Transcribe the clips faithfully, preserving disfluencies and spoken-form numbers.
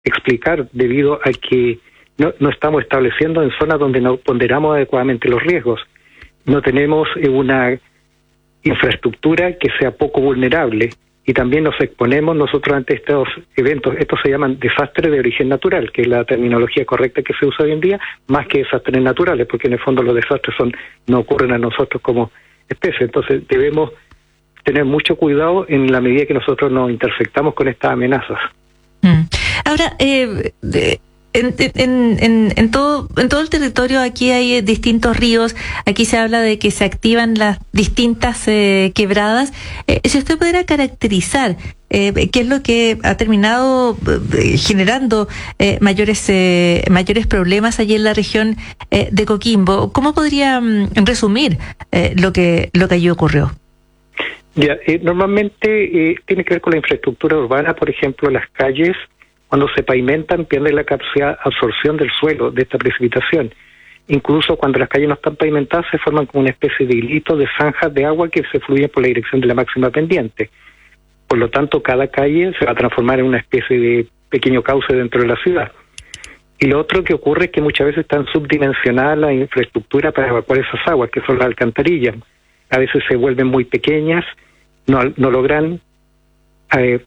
explicar debido a que no, no estamos estableciendo en zonas donde no ponderamos adecuadamente los riesgos. No tenemos una infraestructura que sea poco vulnerable y también nos exponemos nosotros ante estos eventos. Estos se llaman desastres de origen natural, que es la terminología correcta que se usa hoy en día, más que desastres naturales, porque en el fondo los desastres son no ocurren a nosotros como especie. Entonces debemos tener mucho cuidado en la medida que nosotros nos intersectamos con estas amenazas. Mm. Ahora, eh, de... En, en, en, en todo en todo el territorio aquí hay distintos ríos. Aquí se habla de que se activan las distintas eh, quebradas. Eh, si usted pudiera caracterizar eh, qué es lo que ha terminado eh, generando eh, mayores eh, mayores problemas allí en la región eh, de Coquimbo, ¿cómo podría mm, resumir eh, lo que lo que allí ocurrió? Ya, eh, normalmente eh, tiene que ver con la infraestructura urbana, por ejemplo, las calles. Cuando se pavimentan, pierden la capacidad de absorción del suelo, de esta precipitación. Incluso cuando las calles no están pavimentadas, se forman como una especie de hilitos, de zanjas de agua que se fluyen por la dirección de la máxima pendiente. Por lo tanto, cada calle se va a transformar en una especie de pequeño cauce dentro de la ciudad. Y lo otro que ocurre es que muchas veces están subdimensionadas la infraestructura para evacuar esas aguas, que son las alcantarillas. A veces se vuelven muy pequeñas, no, no logran Eh,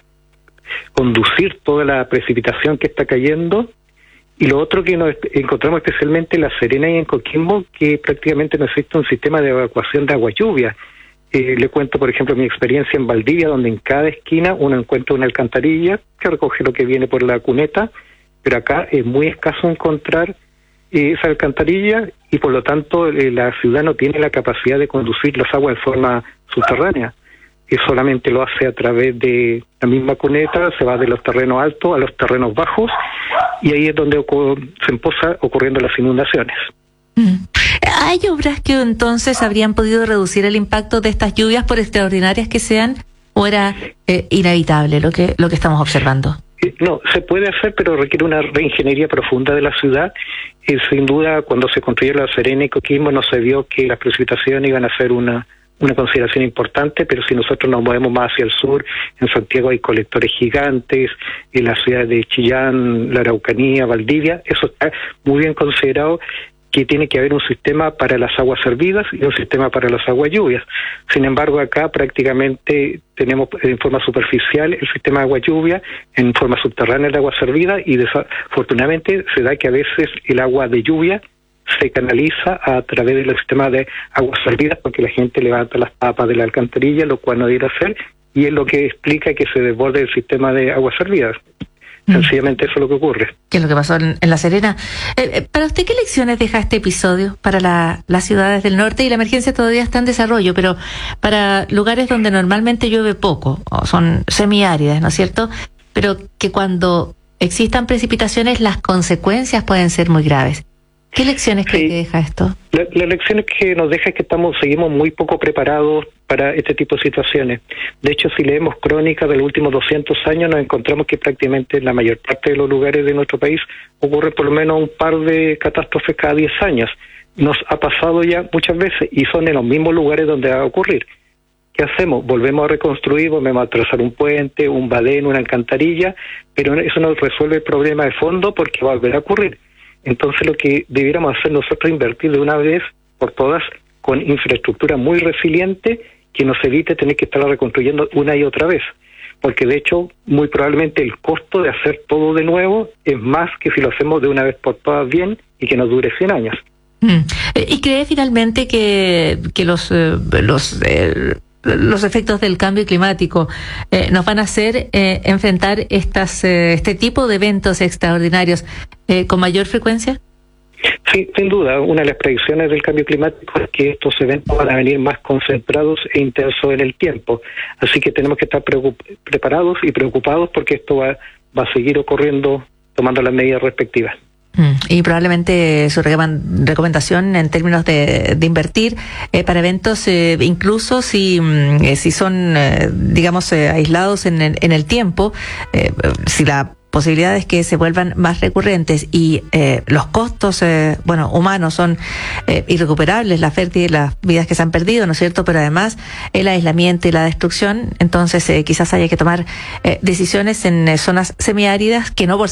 conducir toda la precipitación que está cayendo. Y lo otro que nos encontramos especialmente en La Serena y en Coquimbo, que prácticamente no existe un sistema de evacuación de agua lluvia. Eh, le cuento, por ejemplo, mi experiencia en Valdivia, donde en cada esquina uno encuentra una alcantarilla que recoge lo que viene por la cuneta, pero acá es muy escaso encontrar eh, esa alcantarilla y por lo tanto eh, la ciudad no tiene la capacidad de conducir las aguas de forma subterránea. Y solamente lo hace a través de la misma cuneta, se va de los terrenos altos a los terrenos bajos, y ahí es donde ocur- se empiezan ocurriendo las inundaciones. Mm. ¿Hay obras que entonces habrían podido reducir el impacto de estas lluvias, por extraordinarias que sean, o era eh, inevitable lo que lo que estamos observando? No, se puede hacer, pero requiere una reingeniería profunda de la ciudad. Y sin duda, cuando se construyó La Serena y Coquimbo, no se vio que las precipitaciones iban a ser una una consideración importante, pero si nosotros nos movemos más hacia el sur, en Santiago hay colectores gigantes, en la ciudad de Chillán, la Araucanía, Valdivia, eso está muy bien considerado, que tiene que haber un sistema para las aguas servidas y un sistema para las aguas lluvias. Sin embargo, acá prácticamente tenemos en forma superficial el sistema de agua lluvia, en forma subterránea el agua servida, y desafortunadamente se da que a veces el agua de lluvia se canaliza a través del sistema de aguas servidas porque la gente levanta las tapas de la alcantarilla, lo cual no debe hacer, y es lo que explica que se desborde el sistema de aguas servidas. Mm. Sencillamente eso es lo que ocurre. ¿Qué es lo que pasó en, en La Serena? Eh, ¿Para usted qué lecciones deja este episodio para la, las ciudades del norte? Y la emergencia todavía está en desarrollo, pero para lugares donde normalmente llueve poco, o son semiáridas, ¿no es cierto? Pero que cuando existan precipitaciones las consecuencias pueden ser muy graves. ¿Qué lecciones cree sí. que deja esto? La, la lección que nos deja es que estamos seguimos muy poco preparados para este tipo de situaciones. De hecho, si leemos crónicas de los últimos doscientos años, nos encontramos que prácticamente en la mayor parte de los lugares de nuestro país ocurre por lo menos un par de catástrofes cada diez años. Nos ha pasado ya muchas veces y son en los mismos lugares donde va a ocurrir. ¿Qué hacemos? Volvemos a reconstruir, volvemos a trazar un puente, un badén, una alcantarilla, pero eso no resuelve el problema de fondo porque va a volver a ocurrir. Entonces lo que debiéramos hacer nosotros es invertir de una vez por todas con infraestructura muy resiliente que nos evite tener que estarla reconstruyendo una y otra vez. Porque de hecho, muy probablemente el costo de hacer todo de nuevo es más que si lo hacemos de una vez por todas bien y que nos dure cien años. Mm. ¿Y cree finalmente que, que los... Eh, los eh... los efectos del cambio climático eh, nos van a hacer eh, enfrentar estas eh, este tipo de eventos extraordinarios eh, con mayor frecuencia? Sí, sin duda. Una de las predicciones del cambio climático es que estos eventos van a venir más concentrados e intensos en el tiempo. Así que tenemos que estar preocup- preparados y preocupados porque esto va, va a seguir ocurriendo tomando las medidas respectivas. Mm, y probablemente su recomendación en términos de, de invertir eh, para eventos, eh, incluso si, mm, si son, eh, digamos, eh, aislados en el, en el tiempo, eh, si la posibilidades que se vuelvan más recurrentes y eh, los costos, eh, bueno, humanos son eh, irrecuperables, la pérdida y las vidas que se han perdido, ¿no es cierto? Pero además el aislamiento y la destrucción, entonces eh, quizás haya que tomar eh, decisiones en eh, zonas semiáridas que no por